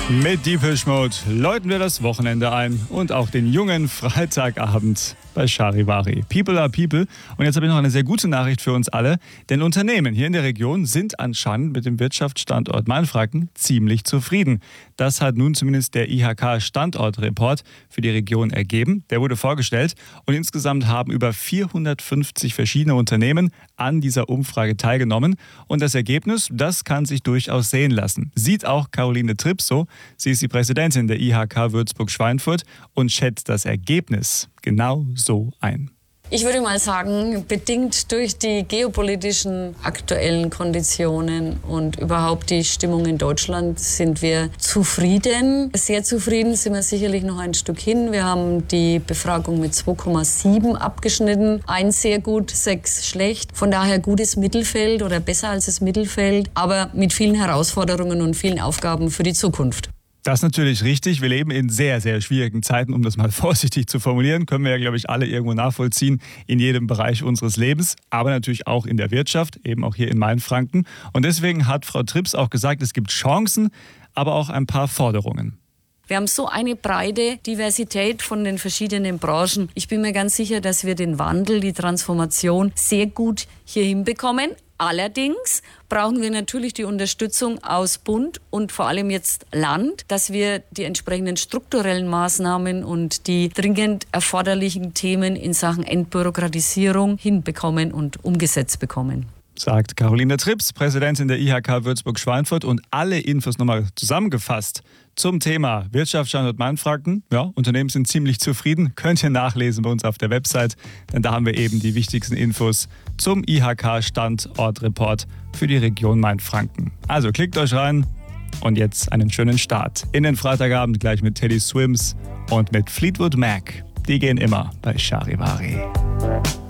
Mit Deepish Mode läuten wir das Wochenende ein und auch den jungen Freitagabend bei Charivari. People are people. Und jetzt habe ich noch eine sehr gute Nachricht für uns alle, denn Unternehmen hier in der Region sind anscheinend mit dem Wirtschaftsstandort Mainfranken ziemlich zufrieden. Das hat nun zumindest der IHK-Standortreport für die Region ergeben. Der wurde vorgestellt und insgesamt haben über 450 verschiedene Unternehmen an dieser Umfrage teilgenommen. Und das Ergebnis, das kann sich durchaus sehen lassen. Sieht auch Caroline Trips so. Sie ist die Präsidentin der IHK Würzburg-Schweinfurt und schätzt das Ergebnis genau so ein. Ich würde mal sagen, bedingt durch die geopolitischen aktuellen Konditionen und überhaupt die Stimmung in Deutschland sind wir zufrieden. Sehr zufrieden sind wir sicherlich noch ein Stück hin. Wir haben die Befragung mit 2,7 abgeschnitten. 1 sehr gut, 6 schlecht. Von daher gutes Mittelfeld oder besser als das Mittelfeld, aber mit vielen Herausforderungen und vielen Aufgaben für die Zukunft. Das ist natürlich richtig. Wir leben in sehr, sehr schwierigen Zeiten, um das mal vorsichtig zu formulieren. Können wir ja, glaube ich, alle irgendwo nachvollziehen in jedem Bereich unseres Lebens, aber natürlich auch in der Wirtschaft, eben auch hier in Mainfranken. Und deswegen hat Frau Trips auch gesagt, es gibt Chancen, aber auch ein paar Forderungen. Wir haben so eine breite Diversität von den verschiedenen Branchen. Ich bin mir ganz sicher, dass wir den Wandel, die Transformation sehr gut hier hinbekommen. Allerdings brauchen wir natürlich die Unterstützung aus Bund und vor allem jetzt Land, dass wir die entsprechenden strukturellen Maßnahmen und die dringend erforderlichen Themen in Sachen Entbürokratisierung hinbekommen und umgesetzt bekommen. Sagt Caroline Trips, Präsidentin der IHK Würzburg-Schweinfurt, und alle Infos nochmal zusammengefasst zum Thema Wirtschaftsstandort Mainfranken. Ja, Unternehmen sind ziemlich zufrieden. Könnt ihr nachlesen bei uns auf der Website, denn da haben wir eben die wichtigsten Infos zum IHK-Standortreport für die Region Mainfranken. Also klickt euch rein und jetzt einen schönen Start in den Freitagabend gleich mit Teddy Swims und mit Fleetwood Mac. Die gehen immer bei Charivari.